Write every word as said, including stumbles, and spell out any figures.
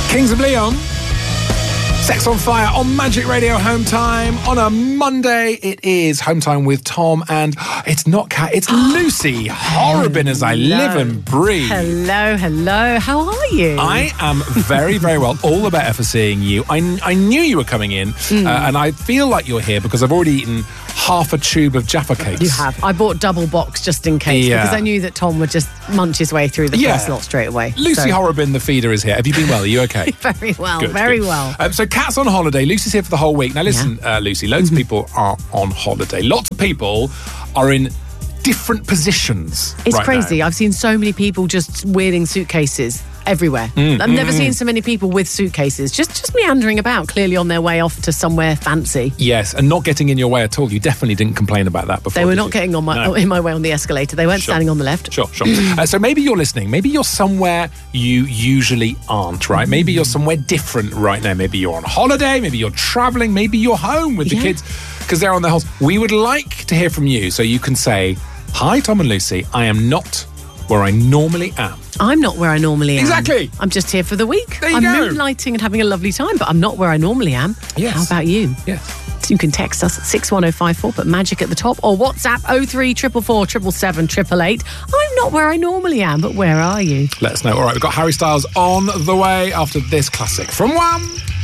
Kings of Leon. Sex on Fire on Magic Radio Home Time. On a Monday, it is Home Time with Tom, and it's not Kat, it's Lucy Horrobin as I live and breathe. Hello, hello. How are you? I am very, very well. All the better for seeing you. I, I knew you were coming in, mm. uh, and I feel like you're here because I've already eaten half a tube of Jaffa cakes. You have. I bought double box just in case, yeah. because I knew that Tom would just munch his way through the yeah. first lot straight away. Lucy so. Horrobin, the feeder, is here. Have you been well? Are you okay? Very well, good, very good. well. Um, so Kat's on holiday. Lucy's here for the whole week. Now listen, yeah. uh, Lucy, loads mm-hmm. of people are on holiday. Lots of people are in different positions. It's right crazy. now. I've seen so many people just wheeling suitcases everywhere. Mm, I've mm, never mm. seen so many people with suitcases, just just meandering about, clearly on their way off to somewhere fancy. Yes, and not getting in your way at all. You definitely didn't complain about that before. They were not you? getting on my no. in my way on the escalator. They weren't sure. standing on the left. Sure, sure. uh, so maybe you're listening. Maybe you're somewhere you usually aren't, right? Mm. Maybe you're somewhere different right now. Maybe you're on holiday. Maybe you're travelling. Maybe you're home with the yeah. kids because they're on their holidays. We would like to hear from you, so you can say, "Hi, Tom and Lucy. I am not where I normally am." I'm not where I normally am. Exactly. I'm just here for the week. There you I'm go. moonlighting and having a lovely time, but I'm not where I normally am. Yes. How about you? Yes. You can text us at six one oh five four, put magic at the top, or WhatsApp oh three four four four seven seven seven eight eight. I'm not where I normally am, but where are you? Let us know. All right, we've got Harry Styles on the way after this classic from Wham!